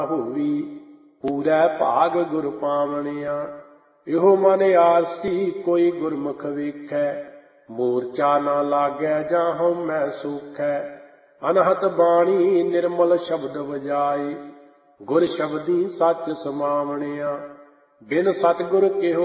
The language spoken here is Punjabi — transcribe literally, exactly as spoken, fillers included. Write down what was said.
ਹੋਵੀ ਪੂਰੈ ਭਾਗ ਗੁਰ ਪਾਵਣਿਆ। ਇਹੋ ਮਨ ਆਸੀ ਕੋਈ ਗੁਰਮੁਖ ਵੇਖੈ ਮੋਰਚਾ ਨਾ ਲਾਗੈ ਜਾਂ ਹਉਮੈ ਸੂਖੈ। ਅਨਹਤ ਬਾਣੀ ਨਿਰਮਲ ਸ਼ਬਦ ਵਜਾਈ ਗੁਰ ਸ਼ਬਦੀ ਸੱਚ ਸਮਾਵਣਿਆ। ਬਿਨ ਸਤਿਗੁਰ ਕਿਹੋ